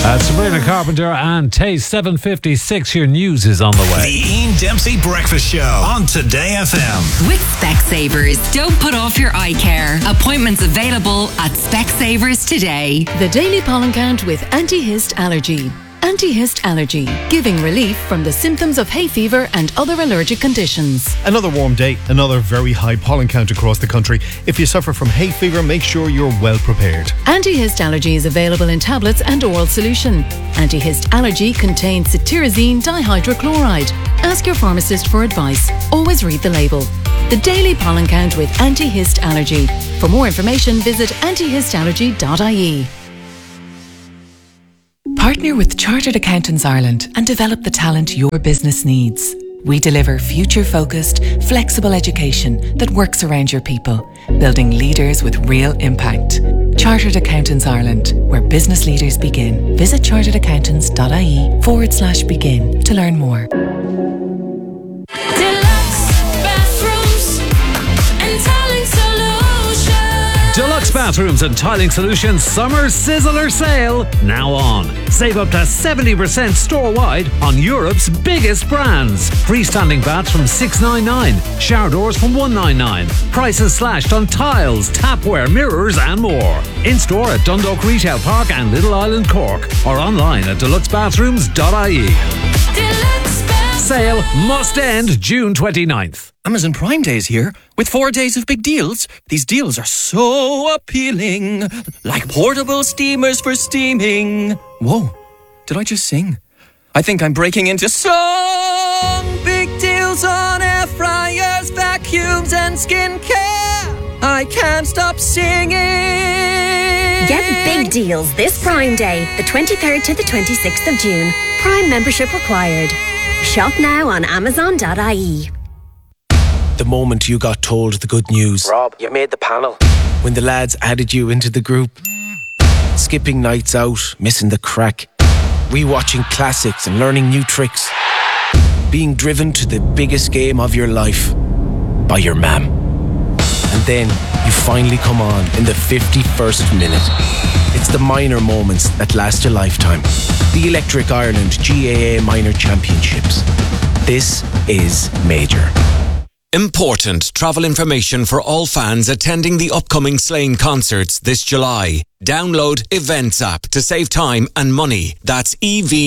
Sabrina Carpenter and Taste 756. Your news is on the way. The Ian Dempsey Breakfast Show on Today FM. With Specsavers, don't put off your eye care. Appointments available at Specsavers today. The Daily Pollen Count with Anti-Hist Allergy. Anti-Hist Allergy, giving relief from the symptoms of hay fever and other allergic conditions. Another warm day, another very high pollen count across the country. If you suffer from hay fever, make sure you're well prepared. Anti-Hist Allergy is available in tablets and oral solution. Anti-Hist Allergy contains cetirizine dihydrochloride. Ask your pharmacist for advice. Always read the label. The Daily Pollen Count with Anti-Hist Allergy. For more information, visit antihistallergy.ie. Partner with Chartered Accountants Ireland and develop the talent your business needs. We deliver future-focused, flexible education that works around your people, building leaders with real impact. Chartered Accountants Ireland, where business leaders begin. Visit charteredaccountants.ie/begin to learn more. Deluxe Bathrooms and Tiling Solutions Summer Sizzler Sale now on. Save up to 70% store-wide on Europe's biggest brands. Freestanding baths from $699, shower doors from $199. Prices slashed on tiles, tapware, mirrors and more. In-store at Dundalk Retail Park and Little Island Cork or online at deluxebathrooms.ie. Sale must end June 29th. Amazon Prime Day is here with 4 days of big deals. These deals are so appealing, like portable steamers for steaming. Whoa, did I just sing? I think I'm breaking into song. Big deals on air fryers, vacuums and skincare. I can't stop singing. Get big deals this Prime Day, the 23rd to the 26th of June. Prime membership required. Shop now on Amazon.ie. The moment you got told the good news. Rob, you made the panel. When the lads added you into the group. Skipping nights out, missing the crack. Rewatching classics and learning new tricks. Being driven to the biggest game of your life by your mam. And then you finally come on in the 51st minute. It's the minor moments that last a lifetime. The Electric Ireland GAA Minor Championships. This is major. Important travel information for all fans attending the upcoming Slane concerts this July. Download Events app to save time and money. That's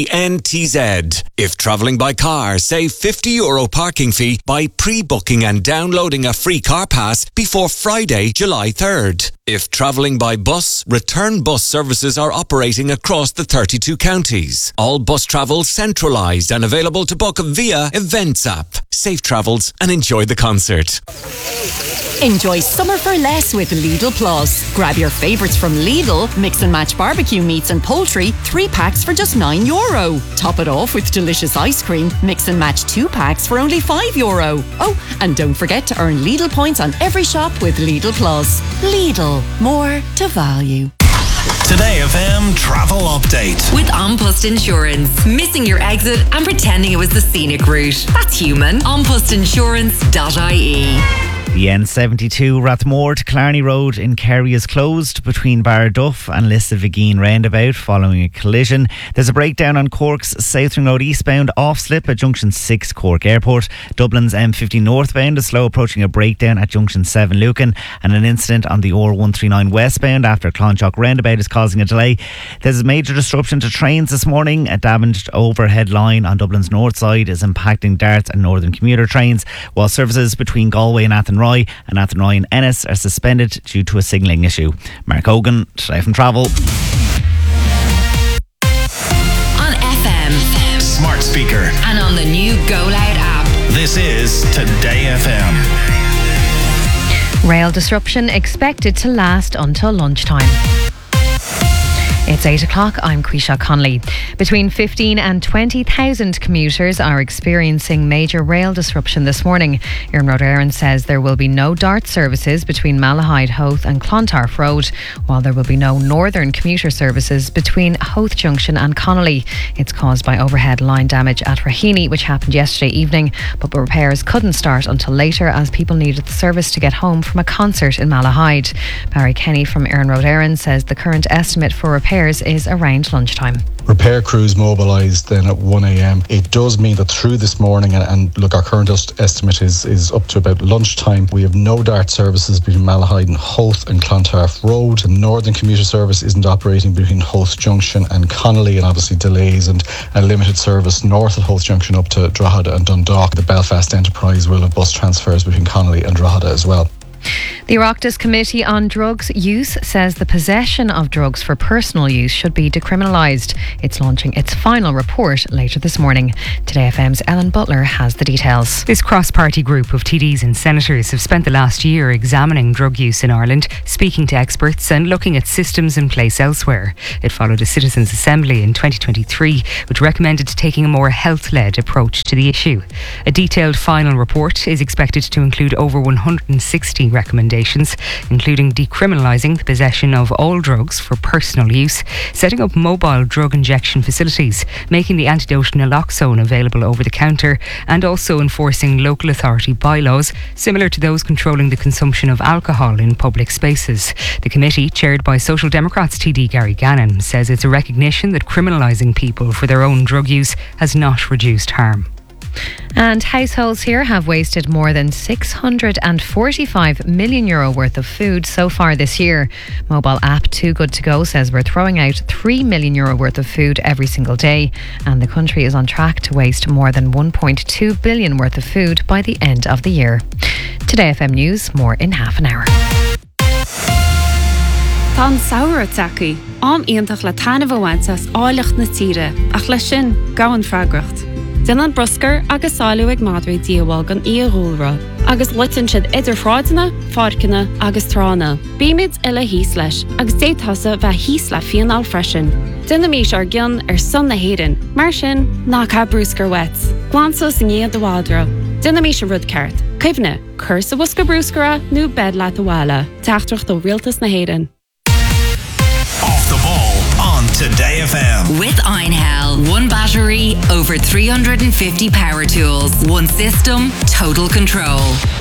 EVNTZ. If travelling by car, save €50 parking fee by pre-booking and downloading a free car pass before Friday, July 3rd. If travelling by bus, return bus services are operating across the 32 counties. All bus travel centralised and available to book via Events app. Safe travels and enjoy the concert. Enjoy summer for less with Lidl Plus. Grab your favourites from Lidl, mix and match barbecue meats and poultry, 3 packs for just €9. Top it off with delicious ice cream, mix and match 2 packs for only €5. Oh, and don't forget to earn Lidl points on every shop with Lidl Plus. Lidl, more to value. Today FM travel update. With An Post Insurance. Missing your exit and pretending it was the scenic route. That's human. Anpostinsurance.ie. The N72 Rathmore to Clarny Road in Kerry is closed between Barduff and Lissavigeen roundabout following a collision. There's a breakdown on Cork's Southern Road eastbound off slip at Junction 6 Cork Airport. Dublin's M50 northbound is slow approaching a breakdown at Junction 7 Lucan, and an incident on the R139 westbound after Clonshock roundabout is causing a delay. There's a major disruption to trains this morning. A damaged overhead line on Dublin's north side is impacting Darts and Northern commuter trains, while services between Galway and Athenry and Athenry and Ennis are suspended due to a signalling issue. Mark Hogan, Today from Travel. On FM, smart speaker, and on the new Go Loud app. This is Today FM. Rail disruption expected to last until lunchtime. It's 8 o'clock. I'm Quisha Connolly. Between 15 and 20,000 commuters are experiencing major rail disruption this morning. Iarnród Éireann says there will be no DART services between Malahide, Howth and Clontarf Road, while there will be no northern commuter services between Howth Junction and Connolly. It's caused by overhead line damage at Raheny, which happened yesterday evening, but repairs couldn't start until later as people needed the service to get home from a concert in Malahide. Barry Kenny from Iarnród Éireann says the current estimate for repairs repairs is around lunchtime. Repair crews mobilised then at 1 a.m. It does mean that through this morning, and look, our current estimate is up to about lunchtime, we have no DART services between Malahide and Howth and Clontarf Road. The Northern Commuter Service isn't operating between Howth Junction and Connolly, and obviously delays and a limited service north of Howth Junction up to Drogheda and Dundalk. The Belfast Enterprise will have bus transfers between Connolly and Drogheda as well. The Oireachtas Committee on Drugs Use says the possession of drugs for personal use should be decriminalised. It's launching its final report later this morning. Today FM's Ellen Butler has the details. This cross-party group of TDs and senators have spent the last year examining drug use in Ireland, speaking to experts and looking at systems in place elsewhere. It followed a Citizens' Assembly in 2023 which recommended taking a more health-led approach to the issue. A detailed final report is expected to include over 160 recommendations, including decriminalising the possession of all drugs for personal use, setting up mobile drug injection facilities, making the antidote naloxone available over the counter, and also enforcing local authority bylaws similar to those controlling the consumption of alcohol in public spaces. The committee, chaired by Social Democrats TD Gary Gannon, says it's a recognition that criminalising people for their own drug use has not reduced harm. And households here have wasted more than €645 million worth of food so far this year. Mobile app Too Good To Go says we're throwing out €3 million worth of food every single day, and the country is on track to waste more than €1.2 billion worth of food by the end of the year. Today FM News, more in half an hour. Tá saoire acu, ionintach le tainmh bhaintas áileacht na tíre, ach le sin gahan freagracht. Dinan broscar agus sáilú ag madraí díobháil gan íoghúlra, agus litan siad idir fráideanna, fáirceanna agus trána. Bíimiid ile híos leis, agus détasa bheith híos le fianál freisin. Duna mís ar gcion ar son na héireann, mar sin ná cá brúscar wet. Glansos in iad do bhádra. Duna mís a rud ceart. Cuimhne, cursa bhusca brúscara nó bed le do bhála. Teachtrach do rialtas na héireann. Off the ball on Today FM. With Einhell, one battery, over 350 power tools, one system, total control.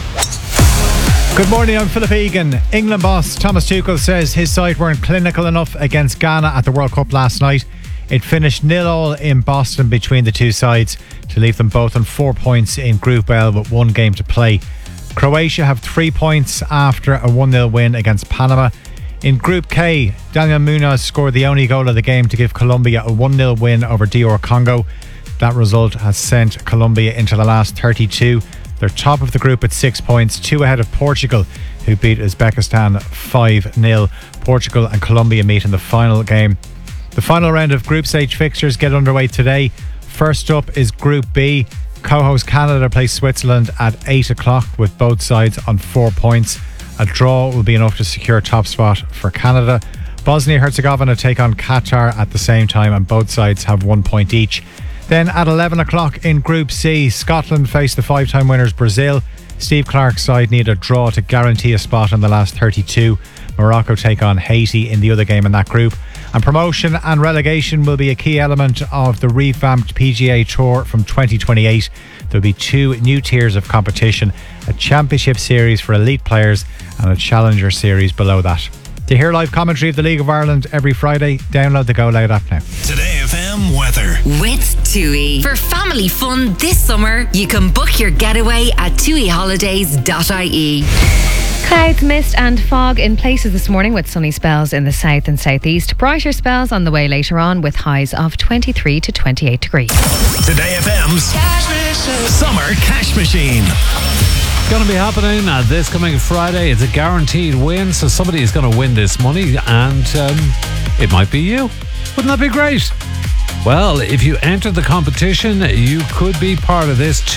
Good morning, I'm Philip Egan. England boss Thomas Tuchel says his side weren't clinical enough against Ghana at the World Cup last night. It finished 0-0 in Boston between the two sides to leave them both on 4 points in Group L with one game to play. Croatia have 3 points after a 1-0 win against Panama. In Group K, Daniel Munoz scored the only goal of the game to give Colombia a 1-0 win over DR Congo. That result has sent Colombia into the last 32. They're top of the group at 6 points, 2 ahead of Portugal, who beat Uzbekistan 5-0. Portugal and Colombia meet in the final game. The final round of group stage fixtures get underway today. First up is Group B. Co-host Canada plays Switzerland at 8 o'clock with both sides on 4 points. A draw will be enough to secure top spot for Canada. Bosnia-Herzegovina take on Qatar at the same time, and both sides have 1 point each. Then at 11 o'clock in Group C, Scotland face the 5-time winners Brazil. Steve Clarke's side need a draw to guarantee a spot in the last 32. Morocco take on Haiti in the other game in that group. And promotion and relegation will be a key element of the revamped PGA Tour from 2028. There'll be 2 new tiers of competition, a championship series for elite players and a challenger series below that. To hear live commentary of the League of Ireland every Friday, download the Go Loud app now. Today FM weather. With TUI. For family fun this summer, you can book your getaway at tuiholidays.ie. Clouds, mist and fog in places this morning with sunny spells in the south and southeast. Brighter spells on the way later on with highs of 23 to 28 degrees. Today FM's Summer Cash Machine. Going to be happening this coming Friday. It's a guaranteed win, so somebody is going to win this money, and it might be you. Wouldn't that be great? Well, if you enter the competition, you could be part of this.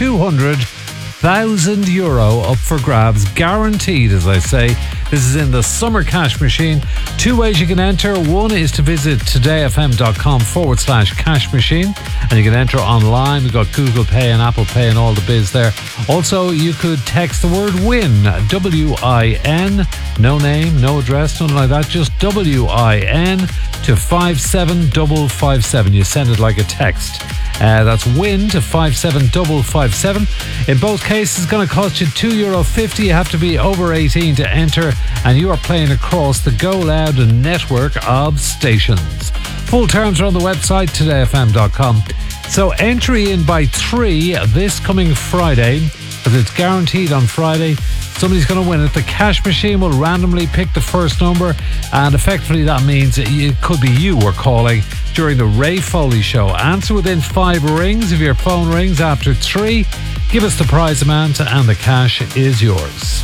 €200,000 up for grabs, guaranteed, as I say. This is in the Summer Cash Machine. 2 ways you can enter. One is to visit todayfm.com/cash machine, and you can enter online. We've got Google Pay and Apple Pay and all the biz there. Also, you could text the word WIN, WIN, no name, no address, nothing like that, just WIN to 57557. You send it like a text. That's WIN to 57557. In both cases, it's going to cost you €2.50. You have to be over 18 to enter, and you are playing across the Go Loud network of stations. Full terms are on the website, todayfm.com. So entry in by 3 this coming Friday, because it's guaranteed on Friday. Somebody's going to win it. The cash machine will randomly pick the first number, and effectively that means it could be you we're calling during the Ray Foley Show. Answer within 5 rings. If your phone rings after 3, give us the prize amount and the cash is yours.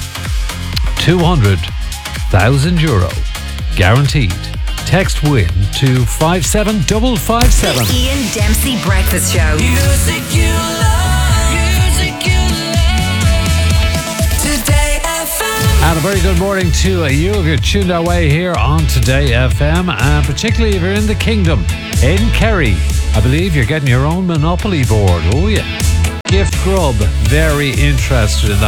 €200,000 guaranteed. Text WIN to 57557. The Ian Dempsey Breakfast Show. Music you love, music you love. Today FM. And a very good morning to you if you're tuned our way here on Today FM, and particularly if you're in the Kingdom, in Kerry. I believe you're getting your own Monopoly board. Oh yeah. Gift Grub, very interested in that.